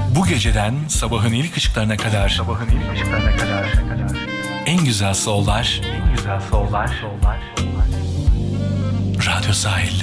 Bu geceden sabahın ilk ışıklarına kadar en güzel soul'lar Radyo Sahil'de.